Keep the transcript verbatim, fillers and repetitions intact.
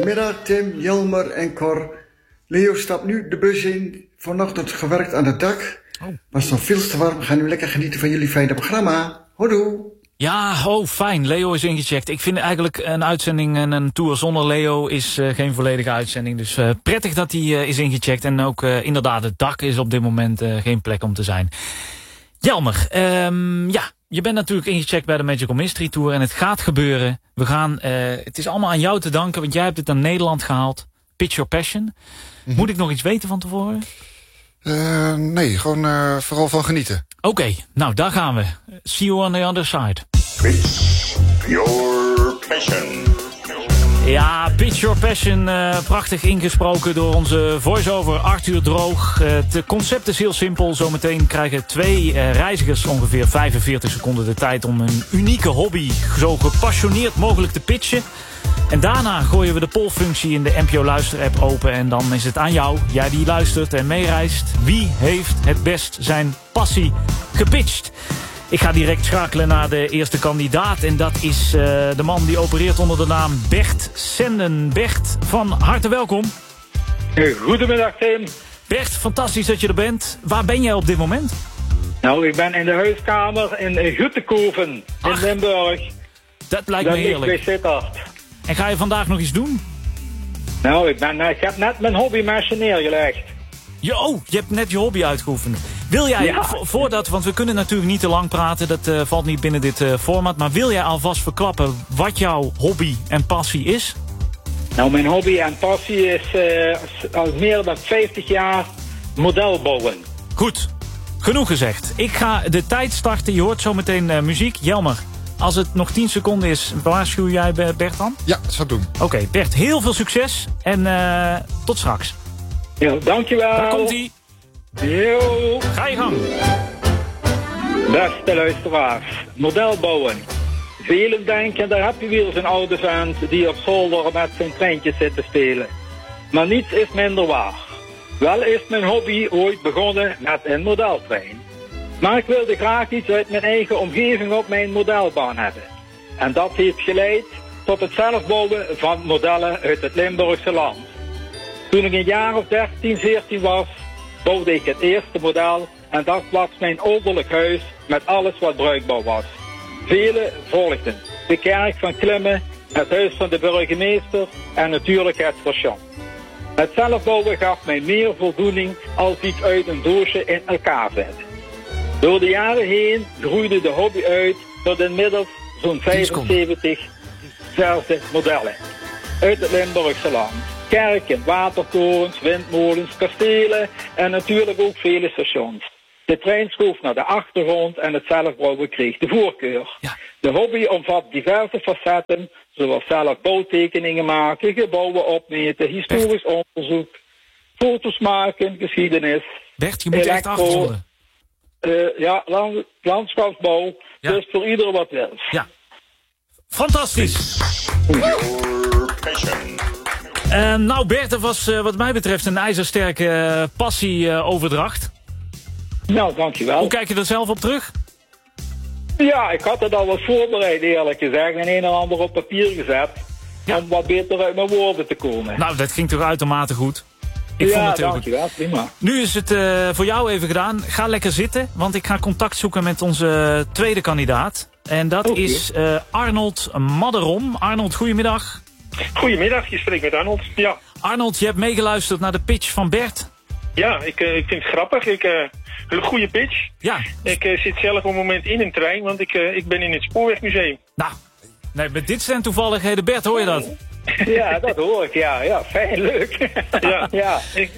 Goedemiddag Tim, Jelmer en Cor. Leo stapt nu de bus in. Vanochtend gewerkt aan het dak. Oh. Was nog veel te warm. We gaan nu lekker genieten van jullie fijne programma. Houdoe. Ja, oh fijn. Leo is ingecheckt. Ik vind eigenlijk een uitzending en een tour zonder Leo is uh, geen volledige uitzending. Dus uh, prettig dat hij uh, is ingecheckt. En ook uh, inderdaad, het dak is op dit moment uh, geen plek om te zijn. Jelmer, um, ja, je bent natuurlijk ingecheckt bij de Magical Mystery Tour. En het gaat gebeuren. We gaan, uh, het is allemaal aan jou te danken, want jij hebt het naar Nederland gehaald. Pitch Your Passion. Mm-hmm. Moet ik nog iets weten van tevoren? Uh, nee, gewoon uh, vooral van genieten. Oké, okay, nou daar gaan we. See you on the other side. Pitch Your Passion. Ja, Pitch Your Passion, uh, prachtig ingesproken door onze voice-over Arthur Droog. Uh, het concept is heel simpel. Zometeen krijgen twee uh, reizigers ongeveer vijfenveertig seconden de tijd om een unieke hobby zo gepassioneerd mogelijk te pitchen. En daarna gooien we de polfunctie in de N P O Luister-app open. En dan is het aan jou, jij die luistert en meereist. Wie heeft het best zijn passie gepitcht? Ik ga direct schakelen naar de eerste kandidaat. En dat is uh, de man die opereert onder de naam Bert Senden. Bert, van harte welkom. Goedemiddag Tim. Bert, fantastisch dat je er bent. Waar ben jij op dit moment? Nou, ik ben in de huiskamer in Guttekoven in Ach, Limburg. Dat lijkt me heerlijk. Bij Sittard. En ga je vandaag nog iets doen? Nou, ik, ben, ik heb net mijn hobbymesje neergelegd. Je, oh, je hebt net je hobby uitgeoefend. Wil jij, ja. vo voordat, want we kunnen natuurlijk niet te lang praten, dat uh, valt niet binnen dit uh, format, maar wil jij alvast verklappen wat jouw hobby en passie is? Nou, mijn hobby en passie is uh, al meer dan vijftig jaar model bouwen. Goed, genoeg gezegd. Ik ga de tijd starten, je hoort zo meteen uh, muziek. Jelmer, als het nog tien seconden is, waarschuw jij Bert dan? Ja, dat zou ik doen. Oké, okay, Bert, heel veel succes en uh, tot straks. Ja, dankjewel. Daar komt-ie. Yo. Ga je gang. Beste luisteraars, model bouwen. Velen denken, daar heb je weer zo'n oude vent die op zolder met zijn treintjes zit te spelen. Maar niets is minder waar. Wel is mijn hobby ooit begonnen met een modeltrein. Maar ik wilde graag iets uit mijn eigen omgeving op mijn modelbaan hebben. En dat heeft geleid tot het zelfbouwen van modellen uit het Limburgse land. Toen ik een jaar of dertien, veertien was, bouwde ik het eerste model en dat was mijn ouderlijk huis met alles wat bruikbaar was. Vele volgden. De kerk van Klimmen, het huis van de burgemeester en natuurlijk het station. Het zelfbouwen gaf mij meer voldoening als iets uit een doosje in elkaar zetten. Door de jaren heen groeide de hobby uit tot inmiddels zo'n vijfenzeventig diverse modellen uit het Limburgse land. Kerken, watertorens, windmolens, kastelen en natuurlijk ook vele stations. De trein schoof naar de achtergrond en het zelfbouwen kreeg de voorkeur. Ja. De hobby omvat diverse facetten, zoals zelf bouwtekeningen maken, gebouwen opmeten, historisch Bert. onderzoek, foto's maken, geschiedenis. Bert, je moet elektro, echt afronden. Uh, ja, land, landschapsbouw, ja. Dus voor ieder wat wil. Ja. Fantastisch. Your Passion. Uh, nou Bert, dat was uh, wat mij betreft een ijzersterke uh, passieoverdracht. Uh, nou, dankjewel. Hoe kijk je er zelf op terug? Ja, ik had het al wat voorbereid eerlijk gezegd. En een en ander op papier gezet. Ja. Om wat beter uit mijn woorden te komen. Nou, dat ging toch uitermate goed. Ik ja, vond het heel dankjewel, goed. Prima. Nu is het uh, voor jou even gedaan. Ga lekker zitten, want ik ga contact zoeken met onze tweede kandidaat. En dat okay. is uh, Arnold Madderom. Arnold, goedemiddag. Goedemiddag, je spreekt met Arnold. Ja. Arnold, je hebt meegeluisterd naar de pitch van Bert. Ja, ik, uh, ik vind het grappig. Ik, uh, een goede pitch. Ja. Ik uh, zit zelf op het moment in een trein, want ik, uh, ik ben in het Spoorwegmuseum. Nou, nee, met dit zijn toevalligheden. Bert, hoor je dat? Ja, dat hoor ik. Ja, ja fijn, leuk. Ja, ja. Ik,